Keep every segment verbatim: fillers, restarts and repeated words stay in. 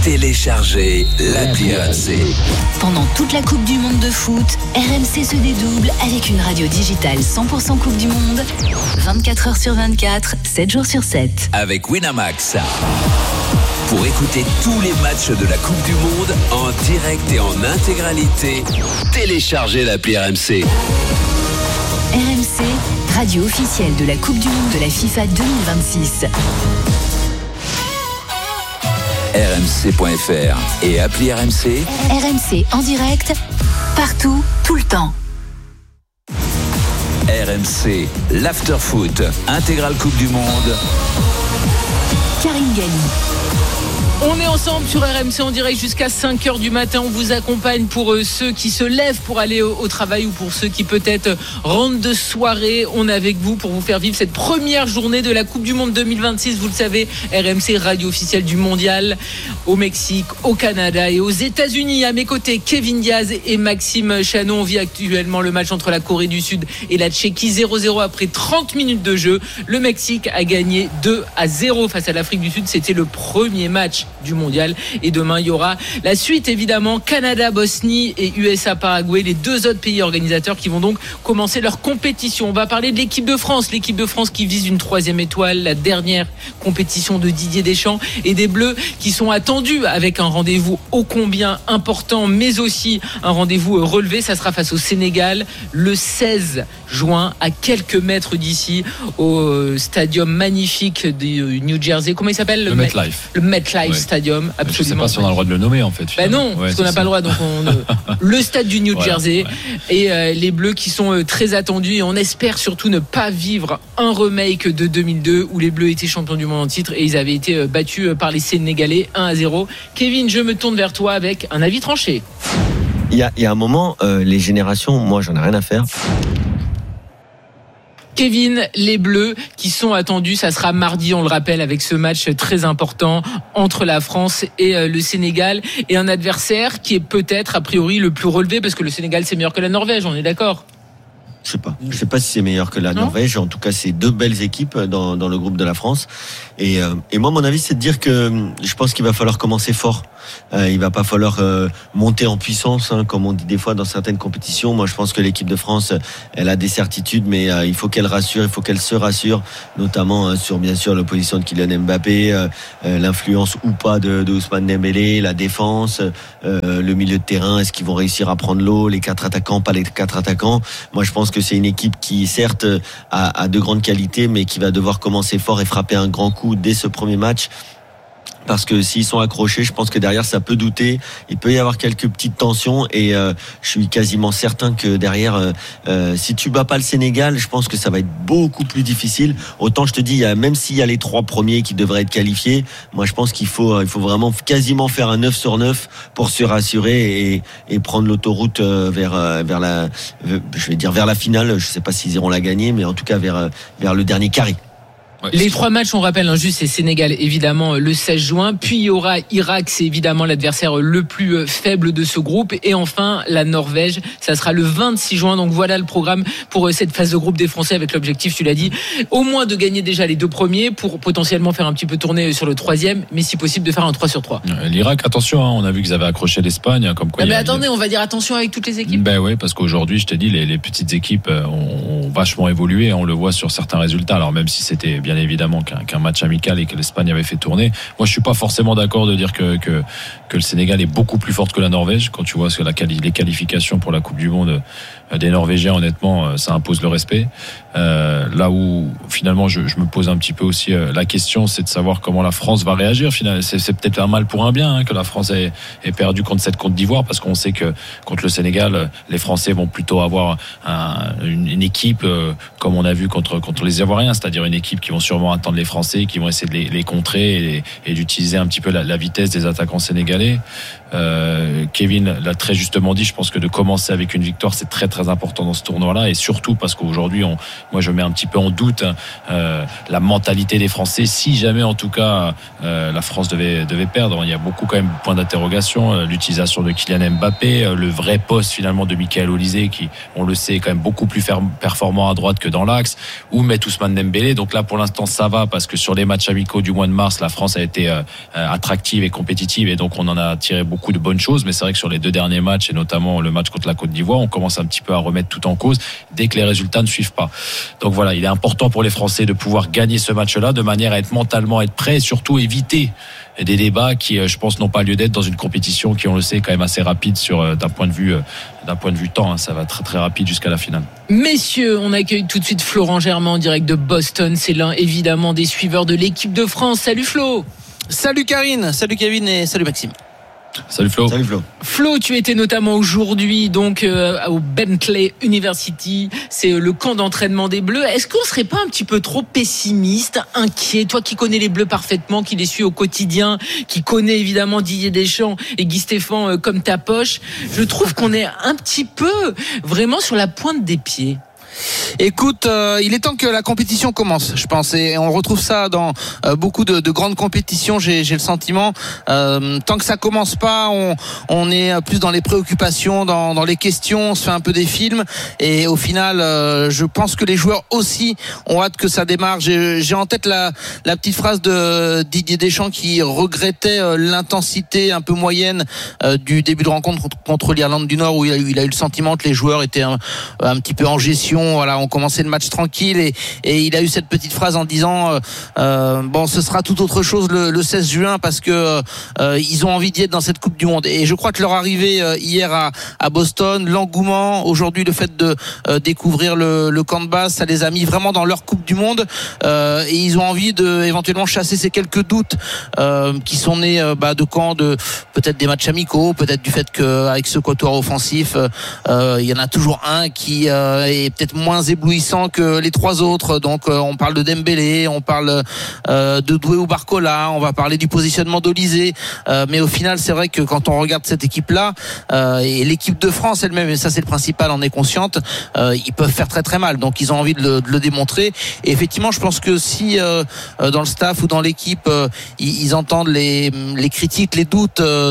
Téléchargez l'appli R M C. Pendant toute la Coupe du Monde de foot, R M C se dédouble avec une radio digitale cent pour cent Coupe du Monde, vingt-quatre heures sur vingt-quatre, sept jours sur sept. Avec Winamax. Pour écouter tous les matchs de la Coupe du Monde en direct et en intégralité, téléchargez l'appli R M C. R M C, radio officielle de la Coupe du Monde de la FIFA deux mille vingt-six. R M C point F R et appli R M C. R M C en direct, partout, tout le temps. R M C, l'after-foot, intégrale Coupe du Monde. Karine Galli. On est ensemble sur R M C en direct jusqu'à cinq heures du matin. On vous accompagne pour euh, ceux qui se lèvent pour aller au, au travail ou pour ceux qui peut-être rentrent de soirée. On est avec vous pour vous faire vivre cette première journée de la Coupe du Monde deux mille vingt-six. Vous le savez, R M C, radio officielle du mondial au Mexique, au Canada et aux États-Unis. À mes côtés, Kevin Diaz et Maxime Chanon. On vit actuellement le match entre la Corée du Sud et la Tchéquie. zéro zéro après trente minutes de jeu. Le Mexique a gagné deux à zéro face à l'Afrique du Sud. C'était le premier match du mondial et demain il y aura la suite évidemment, Canada, Bosnie et U S A, Paraguay, les deux autres pays organisateurs qui vont donc commencer leur compétition. On va parler de l'équipe de France, l'équipe de France qui vise une troisième étoile, la dernière compétition de Didier Deschamps, et des Bleus qui sont attendus avec un rendez-vous ô combien important mais aussi un rendez-vous relevé. Ça sera face au Sénégal le seize juin à quelques mètres d'ici au stadium magnifique du New Jersey. Comment il s'appelle? Le MetLife. Le MetLife Ouais. Stadium, absolument. Je ne sais pas si on a le droit de le nommer en fait. Bah non, ouais, parce qu'on n'a pas ça. le droit. Donc on, le stade du New Voilà, Jersey ouais. et euh, les Bleus qui sont euh, très attendus, et on espère surtout ne pas vivre un remake de deux mille deux où les Bleus étaient champions du monde en titre et ils avaient été euh, battus euh, par les Sénégalais un à zéro. Kevin, je me tourne vers toi avec un avis tranché. Il y a, il y a un moment, euh, les générations, moi j'en ai rien à faire. Kevin, les Bleus qui sont attendus, ça sera mardi, on le rappelle, avec ce match très important entre la France et le Sénégal, et un adversaire qui est peut-être a priori le plus relevé, parce que le Sénégal c'est meilleur que la Norvège, on est d'accord? Je sais pas. Je sais pas si c'est meilleur que la Non. Norvège. En tout cas, c'est deux belles équipes dans, dans le groupe de la France. Et, euh, et moi, mon avis, c'est de dire que je pense qu'il va falloir commencer fort. Euh, il va pas falloir euh, monter en puissance, hein, comme on dit des fois dans certaines compétitions. Moi, je pense que l'équipe de France, elle a des certitudes, mais euh, il faut qu'elle rassure, il faut qu'elle se rassure, notamment euh, sur bien sûr l'opposition de Kylian Mbappé, euh, euh, l'influence ou pas de, de Ousmane Dembélé, la défense, euh, le milieu de terrain. Est-ce qu'ils vont réussir à prendre l'eau, les quatre attaquants, pas les quatre attaquants. Moi, je pense que c'est une équipe qui, certes, a, a de grandes qualités, mais qui va devoir commencer fort et frapper un grand coup dès ce premier match. Parce que s'ils sont accrochés, je pense que derrière ça peut douter. Il peut y avoir quelques petites tensions, et euh, je suis quasiment certain que derrière, euh, euh, si tu bats pas le Sénégal, je pense que ça va être beaucoup plus difficile. Autant je te dis, il y a, même s'il y a les trois premiers qui devraient être qualifiés, moi je pense qu'il faut, il faut vraiment quasiment faire un neuf sur neuf pour se rassurer et, et prendre l'autoroute vers, vers la, je vais dire vers la finale. Je sais pas s'ils iront la gagner, mais en tout cas vers, vers le dernier carré. Ouais, Les c'est... trois matchs, on rappelle, hein, juste, c'est Sénégal évidemment le seize juin, puis il y aura Irak, c'est évidemment l'adversaire le plus faible de ce groupe, et enfin la Norvège, ça sera le vingt-six juin. Donc voilà le programme pour cette phase de groupe des Français, avec l'objectif, tu l'as dit, au moins de gagner déjà les deux premiers pour potentiellement faire un petit peu tourner sur le troisième, mais si possible de faire un trois sur trois. L'Irak, attention, hein, on a vu qu'ils avaient accroché l'Espagne, hein, comme quoi. Non, mais il y a, attendez, il y a... on va dire attention avec toutes les équipes. Ben oui, parce qu'aujourd'hui, je te dis, les, les petites équipes ont, ont vachement évolué, on le voit sur certains résultats. Alors même si c'était bien évidemment qu'un qu'un match amical et que l'Espagne avait fait tourner. Moi, je suis pas forcément d'accord de dire que que, que le Sénégal est beaucoup plus fort que la Norvège. Quand tu vois ce que la, les qualifications pour la Coupe du Monde des Norvégiens, honnêtement, ça impose le respect. Euh, là où finalement, je, je me pose un petit peu aussi euh, la question, c'est de savoir comment la France va réagir. Finalement, c'est, c'est peut-être un mal pour un bien, hein, que la France ait, ait perdu contre cette Côte d'Ivoire, parce qu'on sait que contre le Sénégal, les Français vont plutôt avoir un, une, une équipe euh, comme on a vu contre contre les Ivoiriens, c'est-à-dire une équipe qui vont sûrement attendre les Français, qui vont essayer de les, les contrer et, et d'utiliser un petit peu la, la vitesse des attaquants sénégalais. Euh, Kevin l'a très justement dit, je pense que de commencer avec une victoire, c'est très très important dans ce tournoi-là, et surtout parce qu'aujourd'hui on, moi je mets un petit peu en doute euh, la mentalité des Français si jamais en tout cas euh, la France devait, devait perdre. Il y a beaucoup quand même de points d'interrogation, euh, l'utilisation de Kylian Mbappé, euh, le vrai poste finalement de Michael Olise qui on le sait est quand même beaucoup plus ferme, performant à droite que dans l'axe, ou mettre Ousmane Dembélé. Donc là pour l'instant ça va parce que sur les matchs amicaux du mois de mars la France a été euh, attractive et compétitive et donc on en a tiré beaucoup de bonnes choses, mais c'est vrai que sur les deux derniers matchs et notamment le match contre la Côte d'Ivoire on commence un petit peu à remettre tout en cause dès que les résultats ne suivent pas. Donc voilà, il est important pour les Français de pouvoir gagner ce match-là de manière à être mentalement être prêt et surtout éviter des débats qui, je pense, n'ont pas lieu d'être dans une compétition qui, on le sait, est quand même assez rapide sur d'un point de vue d'un point de vue temps. Ça va très très rapide jusqu'à la finale. Messieurs, on accueille tout de suite Florent Germain en direct de Boston. C'est l'un évidemment des suiveurs de l'équipe de France. Salut Flo. Salut Karine, salut Kevin et salut Maxime. Salut Flo. Salut Flo. Flo, tu étais notamment aujourd'hui donc euh, au Bentley University, c'est le camp d'entraînement des Bleus. Est-ce qu'on serait pas un petit peu trop pessimiste, inquiet, toi qui connais les Bleus parfaitement, qui les suis au quotidien, qui connais évidemment Didier Deschamps et Guy Stéphane euh, comme ta poche. Je trouve qu'on est un petit peu vraiment sur la pointe des pieds. Écoute, euh, il est temps que la compétition commence, je pense, et on retrouve ça dans euh, beaucoup de, de grandes compétitions. J'ai, j'ai le sentiment, euh, tant que ça commence pas, on, on est plus dans les préoccupations, dans, dans les questions, on se fait un peu des films, et au final, euh, je pense que les joueurs aussi ont hâte que ça démarre. J'ai, j'ai en tête la, la petite phrase de Didier Deschamps qui regrettait euh, l'intensité un peu moyenne euh, du début de rencontre contre, contre l'Irlande du Nord, où il a, il a eu le sentiment que les joueurs étaient un, un petit peu en gestion. Voilà, on commençait le match tranquille et, et il a eu cette petite phrase en disant euh, euh, bon, ce sera tout autre chose le, le seize juin parce que euh, ils ont envie d'y être dans cette Coupe du Monde. Et je crois que leur arrivée euh, hier à, à Boston, l'engouement, aujourd'hui le fait de euh, découvrir le, le camp de base, ça les a mis vraiment dans leur Coupe du Monde euh, et ils ont envie de éventuellement chasser ces quelques doutes euh, qui sont nés euh, bah, de quand de peut-être des matchs amicaux, peut-être du fait qu'avec ce quatuor offensif, euh, il y en a toujours un qui euh, est peut-être moins éblouissant que les trois autres. Donc euh, on parle de Dembélé, on parle euh, de Doué ou Barcola, on va parler du positionnement d'Olise, euh, mais au final c'est vrai que quand on regarde cette équipe là euh, et l'équipe de France elle-même, et ça c'est le principal, en est consciente, euh, ils peuvent faire très très mal, donc ils ont envie de le, de le démontrer. Et effectivement je pense que si euh, dans le staff ou dans l'équipe euh, ils, ils entendent les, les critiques, les doutes euh,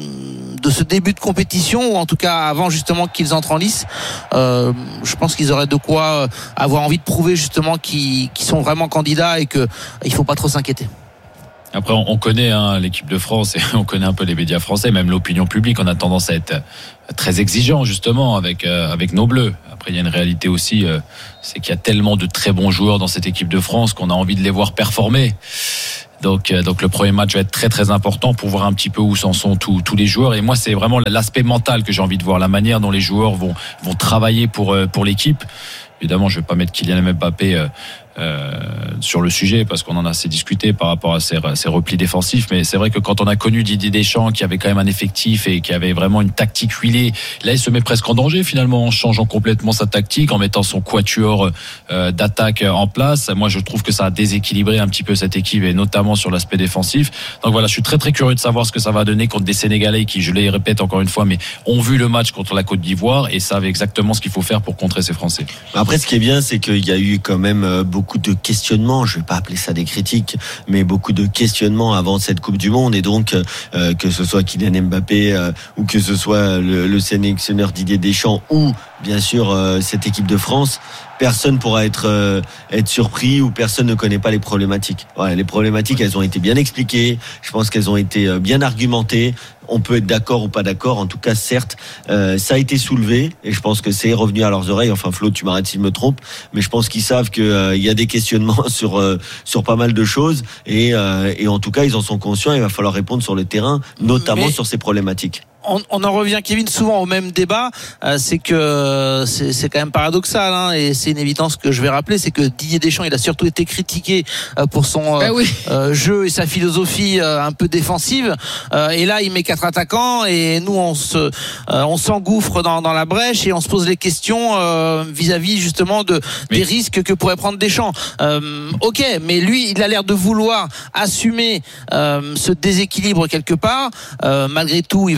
de ce début de compétition, ou en tout cas avant justement qu'ils entrent en lice, euh, je pense qu'ils auraient de quoi avoir envie de prouver justement qu'ils, qu'ils sont vraiment candidats et qu'il ne faut pas trop s'inquiéter. Après, on connaît hein, l'équipe de France et on connaît un peu les médias français, même l'opinion publique. On a tendance à être très exigeant justement avec euh, avec nos Bleus. Après, il y a une réalité aussi, euh, c'est qu'il y a tellement de très bons joueurs dans cette équipe de France qu'on a envie de les voir performer. Donc, euh, donc le premier match va être très très important pour voir un petit peu où s'en sont tous, tous les joueurs. Et moi, c'est vraiment l'aspect mental que j'ai envie de voir, la manière dont les joueurs vont vont travailler pour euh, pour l'équipe. Évidemment, je vais pas mettre Kylian Mbappé euh, euh, sur le sujet parce qu'on en a assez discuté par rapport à ses, ses replis défensifs, mais c'est vrai que quand on a connu Didier Deschamps qui avait quand même un effectif et qui avait vraiment une tactique huilée, là il se met presque en danger finalement en changeant complètement sa tactique, en mettant son quatuor euh, d'attaque en place. Moi je trouve que ça a déséquilibré un petit peu cette équipe et notamment sur l'aspect défensif. Donc voilà, je suis très très curieux de savoir ce que ça va donner contre des Sénégalais qui, je les répète encore une fois, mais ont vu le match contre la Côte d'Ivoire et savent exactement ce qu'il faut faire pour contrer ces Français. Après, ce qui est bien, c'est qu'il y a eu quand même beaucoup de questionnements, je vais pas appeler ça des critiques, mais beaucoup de questionnements avant cette Coupe du Monde, et donc euh, que ce soit Kylian Mbappé euh, ou que ce soit le, le sélectionneur Didier Deschamps ou bien sûr euh, cette équipe de France, personne pourra être euh, être surpris ou personne ne connaît pas les problématiques. Voilà, les problématiques, elles ont été bien expliquées. Je pense qu'elles ont été bien argumentées. On peut être d'accord ou pas d'accord. En tout cas, certes, euh, ça a été soulevé et je pense que c'est revenu à leurs oreilles. Enfin, Flo, tu m'arrêtes si je me trompe, mais je pense qu'ils savent que euh, il y a des questionnements sur euh, sur pas mal de choses et euh, et en tout cas, ils en sont conscients. Il va falloir répondre sur le terrain, notamment mais... sur ces problématiques. On, on en revient, Kevin, souvent au même débat. Euh, c'est que c'est, c'est quand même paradoxal, hein, et c'est une évidence que je vais rappeler, c'est que Didier Deschamps, il a surtout été critiqué euh, pour son euh, bah oui. euh, jeu et sa philosophie euh, un peu défensive. Euh, et là, il met quatre attaquants et nous, on se, euh, on s'engouffre dans, dans la brèche et on se pose les questions euh, vis-à-vis justement de mais... des risques que pourrait prendre Deschamps. Euh, ok, mais lui, il a l'air de vouloir assumer euh, ce déséquilibre quelque part. Euh, malgré tout, il va essayer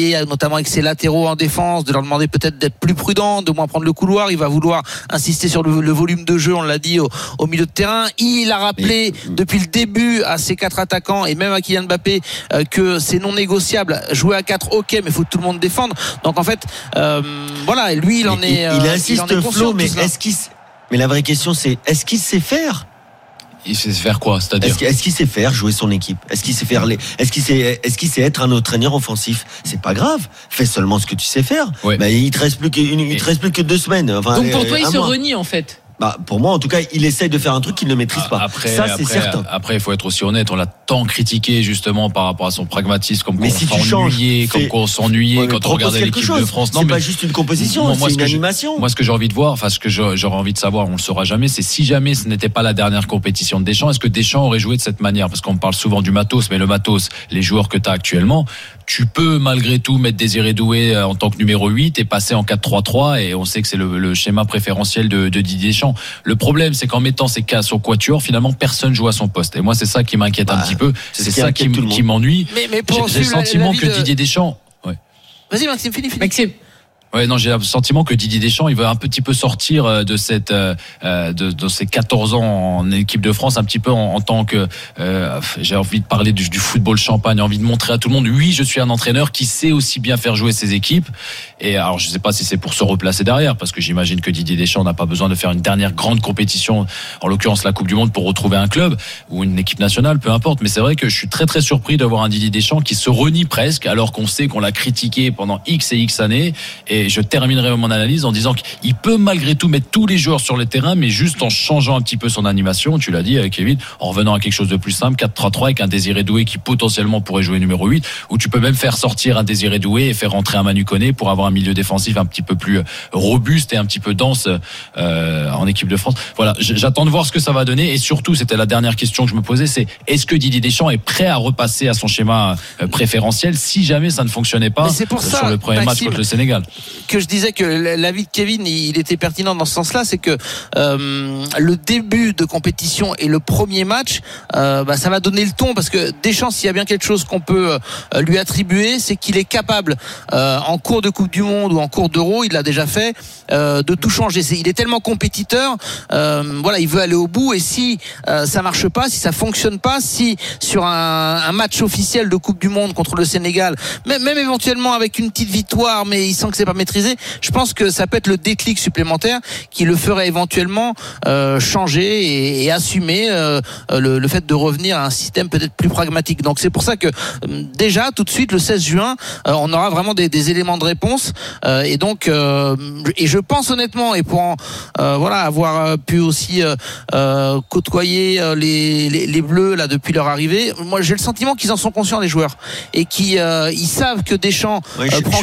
travailler notamment avec ses latéraux en défense, de leur demander peut-être d'être plus prudents, de moins prendre le couloir. Il va vouloir insister sur le, le volume de jeu, on l'a dit, au, au milieu de terrain. Il a rappelé mais... depuis le début à ses quatre attaquants et même à Kylian Mbappé euh, que c'est non négociable. Jouer à quatre, ok, mais il faut que tout le monde défende. Donc en fait, euh, voilà, lui il en mais est. Il, il euh, insiste il en est Flo, mais cela. est-ce qu'il mais la vraie question c'est est-ce qu'il sait faire? Il sait faire quoi? C'est-à-dire est-ce, est-ce qu'il sait faire jouer son équipe? Est-ce qu'il sait faire les Est-ce qu'il sait Est-ce qu'il sait être un entraîneur offensif? C'est pas grave. Fais seulement ce que tu sais faire. Ouais. Bah, il te reste plus que il te reste plus que deux semaines. Enfin, donc pour toi, il se mois. renie en fait. Bah, pour moi, en tout cas, il essaye de faire un truc qu'il ne maîtrise pas. Après, ça, c'est après, certain. Après, il faut être aussi honnête. On l'a tant critiqué justement par rapport à son pragmatisme, comme mais qu'on si s'ennuyait, comme qu'on s'ennuyait ouais, quand on regardait l'équipe chose. de France. Non, c'est mais pas juste une composition, moi, c'est une animation. Je, moi, ce que j'ai envie de voir, enfin, ce que j'aurais envie de savoir, on le saura jamais, c'est si jamais ce n'était pas la dernière compétition de Deschamps, est-ce que Deschamps aurait joué de cette manière? Parce qu'on parle souvent du matos, mais le matos, les joueurs que tu as actuellement, tu peux malgré tout mettre Désiré Doué en tant que numéro huit et passer en quatre trois trois, et on sait que c'est le, le schéma préférentiel de, de Didier Deschamps. Le problème, c'est qu'en mettant ses cas sur quatuor, finalement personne joue à son poste, et moi c'est ça qui m'inquiète bah, un petit peu, c'est, c'est ça qui, qui m'ennuie. Mais, mais j'ai, j'ai le sentiment que de... Didier Deschamps ouais. Vas-y Maxime, finis, finis. Maxime. Ouais, non, j'ai le sentiment que Didier Deschamps, il veut un petit peu sortir de cette, euh, de, de ces quatorze ans en équipe de France, un petit peu en, en tant que, euh, j'ai envie de parler du, du football champagne, envie de montrer à tout le monde, oui, je suis un entraîneur qui sait aussi bien faire jouer ses équipes. Et alors, je sais pas si c'est pour se replacer derrière, parce que j'imagine que Didier Deschamps n'a pas besoin de faire une dernière grande compétition, en l'occurrence la Coupe du Monde, pour retrouver un club ou une équipe nationale, peu importe. Mais c'est vrai que je suis très très surpris d'avoir un Didier Deschamps qui se renie presque, alors qu'on sait qu'on l'a critiqué pendant X et X années. Et je terminerai mon analyse en disant qu'il peut malgré tout mettre tous les joueurs sur le terrain, mais juste en changeant un petit peu son animation, tu l'as dit Kevin, en revenant à quelque chose de plus simple, quatre trois trois avec un Désiré Doué qui potentiellement pourrait jouer numéro huit, ou tu peux même faire sortir un Désiré Doué et faire rentrer un Manu Koné pour avoir un milieu défensif un petit peu plus robuste et un petit peu dense euh, en équipe de France. Voilà, j'attends de voir ce que ça va donner, et surtout, c'était la dernière question que je me posais, c'est est-ce que Didier Deschamps est prêt à repasser à son schéma préférentiel si jamais ça ne fonctionnait pas c'est pour sur ça, le premier Maxime, match contre le Sénégal? Que je disais que l'avis de Kevin, il était pertinent dans ce sens-là, c'est que euh, le début de compétition et le premier match, euh, bah, ça va donner le ton, parce que Deschamps, s'il y a bien quelque chose qu'on peut euh, lui attribuer, c'est qu'il est capable, euh, en cours de Coupe du Monde ou en cours d'Euro, il l'a déjà fait, euh, de tout changer. C'est, il est tellement compétiteur, euh, voilà, il veut aller au bout, et si euh, ça marche pas, si ça fonctionne pas, si sur un, un match officiel de Coupe du Monde contre le Sénégal, même, même éventuellement avec une petite victoire, mais il sent que c'est pas maîtrisé, je pense que ça peut être le déclic supplémentaire qui le ferait éventuellement euh, changer et, et assumer euh, le, le fait de revenir à un système peut-être plus pragmatique. Donc c'est pour ça que euh, déjà tout de suite le seize juin, euh, on aura vraiment des, des éléments de réponse, euh, et donc euh, et je pense honnêtement, et pour en, euh, voilà avoir pu aussi euh, euh, côtoyer les, les, les Bleus là depuis leur arrivée, moi j'ai le sentiment qu'ils en sont conscients, les joueurs, et qui euh, ils savent que Deschamps ouais, je, euh, prend